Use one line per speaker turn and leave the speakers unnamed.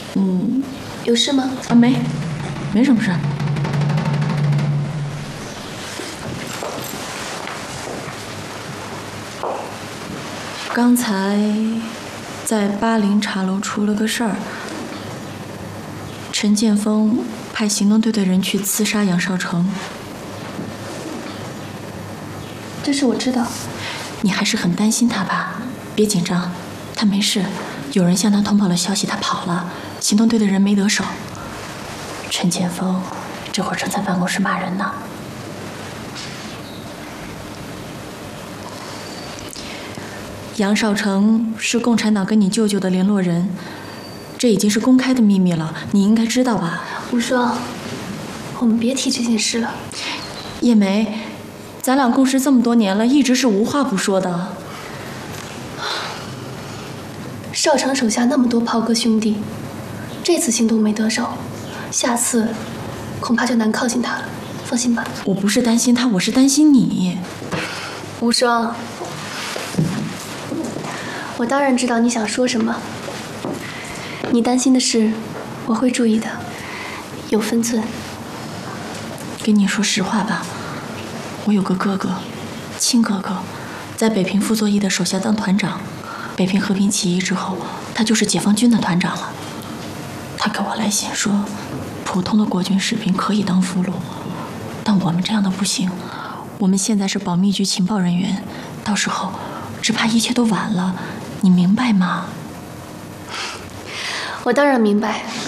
有事吗？
啊，没什么事。刚才在80茶楼出了个事儿，陈建锋派行动队的人去刺杀杨少成。
这事我知道。
你还是很担心他吧？别紧张，他没事。有人向他通报了消息，他跑了，行动队的人没得手。陈建锋这会儿正在办公室骂人呢。杨少成是共产党跟你舅舅的联络人，这已经是公开的秘密了，你应该知道吧？
无双，我们别提这件事了。
叶梅，咱俩共事这么多年了，一直是无话不说的。
少成手下那么多炮哥兄弟，这次行动没得手，下次恐怕就难靠近他了。放心吧。
我不是担心他，我是担心你。
无双，我当然知道你想说什么。你担心的事，我会注意的，有分寸。
跟你说实话吧，我有个哥哥，亲哥哥，在北平傅作义的手下当团长。北平和平起义之后，他就是解放军的团长了。他给我来信说，普通的国军士兵可以当俘虏，但我们这样的不行。我们现在是保密局情报人员，到时候只怕一切都晚了。你明白吗？
我当然明白。